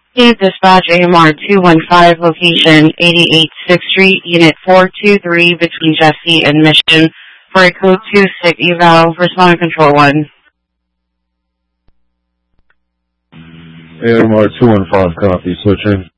Please dispatch AMR 215 location 88 6th Street, Unit 423 between Jesse and Mission for a code 2 SIG eval. Respond control 1. AMR 215 copy, switching.